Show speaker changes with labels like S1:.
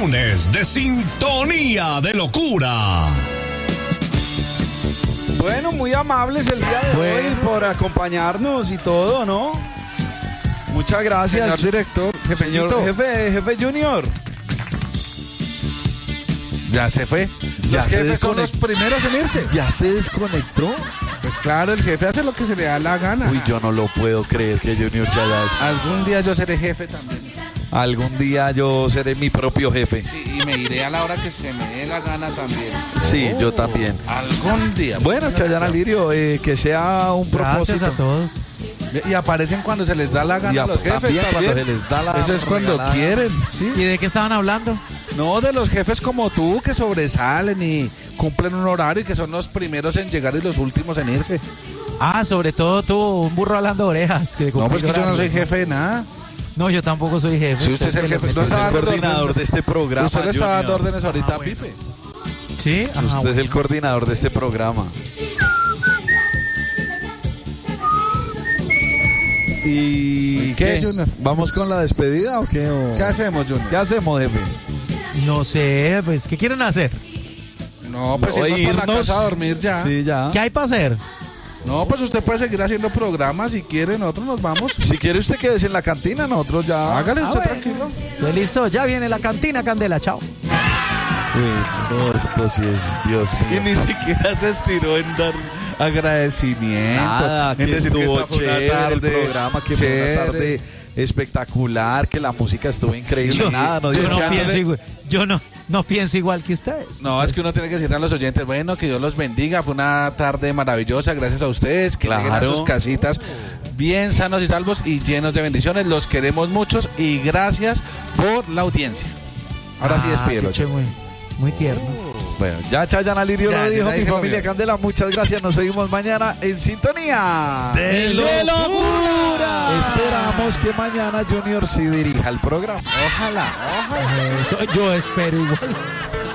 S1: lunes de Sintonía de Locura.
S2: Bueno, muy amables el día de hoy por acompañarnos y todo, ¿no? Muchas gracias.
S3: Señor director, jefecito.
S2: Jefe Junior.
S3: Ya se fue. Los jefes son los primeros en irse.
S2: ¿Ya se desconectó?
S3: Pues claro, el jefe hace lo que se le da la gana.
S2: Uy, yo no lo puedo creer que Junior ya haya...
S3: Algún día yo seré jefe también.
S2: Algún día yo seré mi propio jefe.
S3: Sí, y me iré a la hora que se me dé la gana también.
S2: Sí, yo también.
S3: Algún día.
S2: Bueno, Chayanne Alirio, que sea un propósito.
S4: Gracias a todos.
S3: Y aparecen cuando se les da la gana
S2: Y
S3: a los jefes
S2: también cuando se les da la
S3: Eso es cuando
S2: regalada.
S3: quieren, ¿sí?
S4: ¿Y de qué estaban hablando?
S3: No, de los jefes como tú que sobresalen y cumplen un horario y que son los primeros en llegar y los últimos en irse.
S4: Ah, sobre todo tú, un burro hablando orejas.
S3: No, pues que yo no soy jefe de nada.
S4: No, yo tampoco soy jefe.
S3: Si usted es el jefe,
S2: Usted es el coordinador de este programa.
S3: Usted le está dando
S2: Junior.
S3: órdenes ahorita a
S4: bueno.
S3: Pipe.
S4: Sí,
S2: Usted es el coordinador de este programa. ¿Y
S3: qué,
S2: qué?
S3: Junior?
S2: ¿Vamos con la despedida o qué?
S3: ¿Qué hacemos, Junior?
S2: ¿Qué hacemos, jefe?
S4: No sé, pues, ¿qué quieren hacer?
S3: No, pues
S2: No,
S3: irnos para la
S2: irnos.
S3: casa a dormir ya.
S2: Sí, ya.
S4: ¿Qué hay para hacer?
S3: No, pues usted puede seguir haciendo programas si quiere, nosotros nos vamos.
S2: Si quiere usted quédese en la cantina, nosotros ya...
S3: Hágale usted
S4: bueno.
S3: tranquilo.
S4: Pues listo, ya viene la cantina Candela, chao.
S2: Uy, no, esto sí es Dios
S3: Y
S2: mío.
S3: ni siquiera se estiró en dar agradecimientos.
S2: Nada,
S3: en
S2: que
S3: decir
S2: estuvo
S3: esta fue una
S2: chévere el
S3: tarde
S2: programa, que fue
S3: chévere.
S2: una tarde espectacular, que la música estuvo increíble.
S4: Yo-
S2: Nada, no
S4: yo
S2: dice
S4: no
S2: nada.
S4: pienso igual, no pienso igual que ustedes.
S3: No, es que uno tiene que decirle a los oyentes, bueno, que Dios los bendiga, fue una tarde maravillosa, gracias a ustedes, que lleguen a
S2: Claro.
S3: sus casitas bien sanos y salvos y llenos de bendiciones, los queremos muchos y gracias por la audiencia. Ahora sí despídelo.
S4: qué chévere, muy tierno.
S2: Bueno, ya Chayanne Alirio
S3: Ya,
S2: lo dijo,
S3: ya
S2: mi
S3: dije lo
S2: familia
S3: mío.
S2: Candela, muchas gracias, nos seguimos mañana en sintonía
S4: ¡De locura!
S2: Esperamos que mañana Junior sí dirija el programa.
S3: Ojalá.
S4: Eso, yo espero igual.